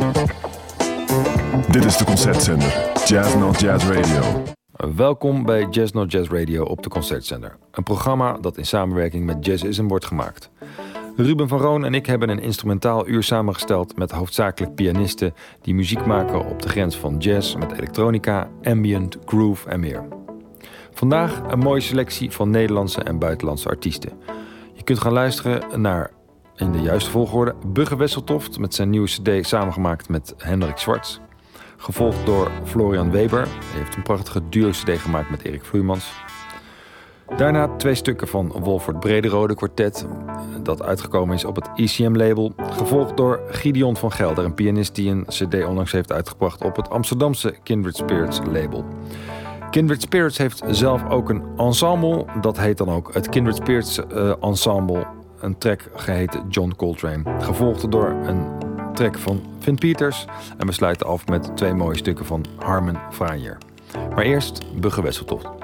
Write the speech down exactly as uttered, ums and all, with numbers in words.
Dit is de Concertzender, Jazz Not Jazz Radio. Welkom bij Jazz Not Jazz Radio op de Concertzender. Een programma dat in samenwerking met Jazzism wordt gemaakt. Ruben van Roon en ik hebben een instrumentaal uur samengesteld met hoofdzakelijk pianisten die muziek maken op de grens van jazz met elektronica, ambient, groove en meer. Vandaag een mooie selectie van Nederlandse en buitenlandse artiesten. Je kunt gaan luisteren naar, in de juiste volgorde, Bugge Wesseltoft met zijn nieuwe cd samengemaakt met Hendrik Zwarts. Gevolgd door Florian Weber. Hij heeft een prachtige duo-cd gemaakt met Erik Vloeimans. Daarna twee stukken van Wolfert Brederode Quartet, dat uitgekomen is op het E C M-label. Gevolgd door Gideon van Gelder, een pianist die een cd onlangs heeft uitgebracht op het Amsterdamse Kindred Spirits label. Kindred Spirits heeft zelf ook een ensemble, dat heet dan ook het Kindred Spirits uh, Ensemble. Een track geheten John Coltrane. Gevolgd door een track van Vin Peters. En we sluiten af met twee mooie stukken van Harmen Franier. Maar eerst Bugge Wesseltoft.